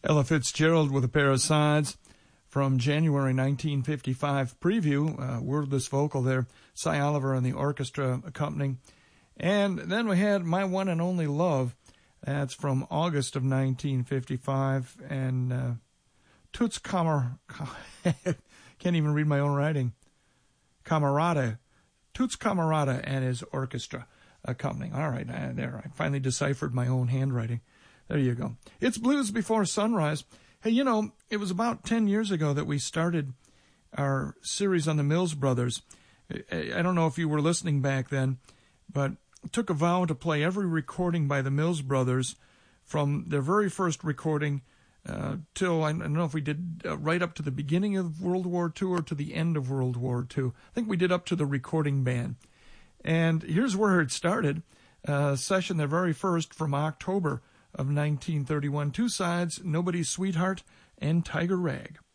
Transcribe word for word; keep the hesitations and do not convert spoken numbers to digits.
Ella Fitzgerald with a pair of sides from January nineteen fifty-five preview, uh, wordless vocal there, Cy Oliver and the orchestra accompanying. And then we had My One and Only Love. That's from August of nineteen fifty-five. And uh, Toots Kamar... Can't even read my own writing. Camarada. Toots Camarada and his orchestra accompanying. All right, uh, there. I finally deciphered my own handwriting. There you go. It's Blues Before Sunrise. Hey, you know, it was about ten years ago that we started our series on the Mills Brothers. I don't know if you were listening back then, but I took a vow to play every recording by the Mills Brothers from their very first recording uh, till, I don't know if we did uh, right up to the beginning of World War Two or to the end of World War Two. I think we did up to the recording band. And here's where it started. Uh, session, their very first, from October of nineteen thirty-one. Two sides, Nobody's Sweetheart and Tiger Rag.